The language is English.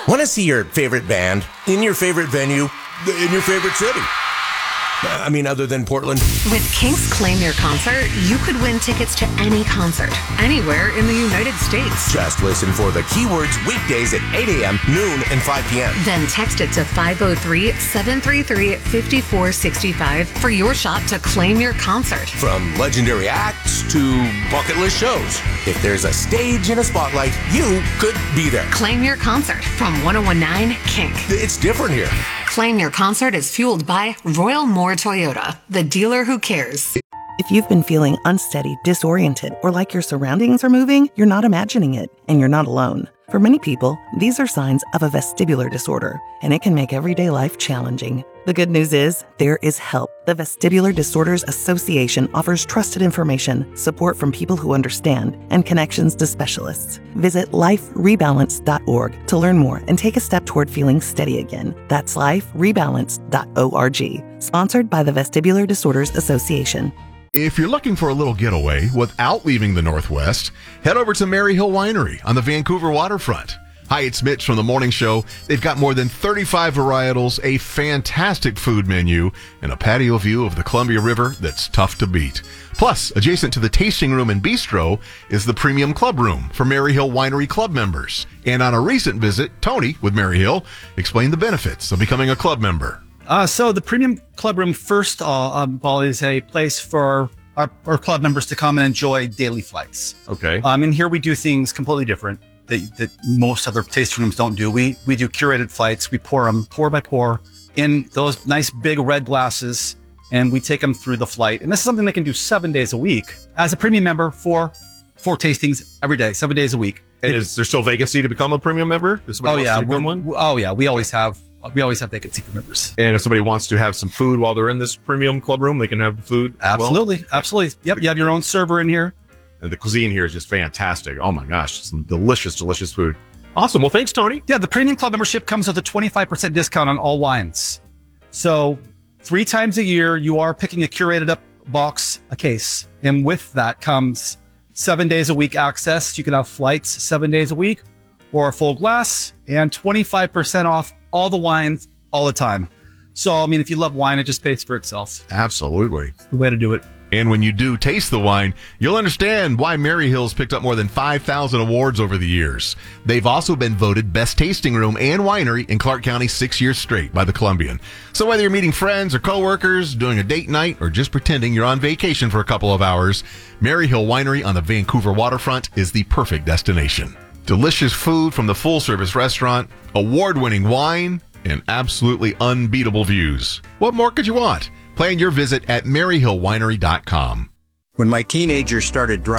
Want to see your favorite band in your favorite venue in your favorite city? I mean, other than Portland. With Kink's Claim Your Concert, you could win tickets to any concert, anywhere in the United States. Just listen for the keywords weekdays at 8 a.m., noon, and 5 p.m. Then text it to 503-733-5465 for your shot to claim your concert. From legendary acts to bucket list shows, if there's a stage and a spotlight, you could be there. Claim your concert from 1019 Kink. It's different here. Claim Your Concert is fueled by Royal Moore Toyota, the dealer who cares. If you've been feeling unsteady, disoriented, or like your surroundings are moving, you're not imagining it, and you're not alone. For many people, these are signs of a vestibular disorder, and it can make everyday life challenging. The good news is, there is help. The Vestibular Disorders Association offers trusted information, support from people who understand, and connections to specialists. Visit liferebalance.org to learn more and take a step toward feeling steady again. That's liferebalance.org. Sponsored by the Vestibular Disorders Association. If you're looking for a little getaway without leaving the Northwest, head over to Maryhill Winery on the Vancouver waterfront. Hi, it's Mitch from The Morning Show. They've got more than 35 varietals, a fantastic food menu, and a patio view of the Columbia River that's tough to beat. Plus, adjacent to the tasting room and bistro is the Premium Club Room for Maryhill Winery Club members. And on a recent visit, Tony with Maryhill explained the benefits of becoming a club member. So the Premium Club Room, first of all, is a place for our club members to come and enjoy daily flights. Okay. And here we do things completely different that most other tasting rooms don't do. We do curated flights. We pour them pour by pour in those nice big red glasses, and we take them through the flight. And this is something they can do 7 days a week as a premium member for 4 tastings every day, 7 days a week. And is there still vacancy to become a premium member? Oh yeah, we always have vacancy for members. And if somebody wants to have some food while they're in this Premium Club Room, they can have food. Absolutely, absolutely. Yep, you have your own server in here. And the cuisine here is just fantastic. Oh my gosh, some delicious, delicious food. Awesome. Well, thanks, Tony. Yeah, the Premium Club membership comes with a 25% discount on all wines. So 3 times a year, you are picking a curated up box, a case. And with that comes 7 days a week access. You can have flights 7 days a week or a full glass and 25% off all the wines all the time. So, I mean, if you love wine, it just pays for itself. Absolutely. It's the way to do it. And when you do taste the wine, you'll understand why Maryhill's picked up more than 5,000 awards over the years. They've also been voted Best Tasting Room and Winery in Clark County 6 years straight by the Columbian. So whether you're meeting friends or coworkers, doing a date night, or just pretending you're on vacation for a couple of hours, Maryhill Winery on the Vancouver waterfront is the perfect destination. Delicious food from the full-service restaurant, award-winning wine, and absolutely unbeatable views. What more could you want? Plan your visit at MaryhillWinery.com. When my teenager started driving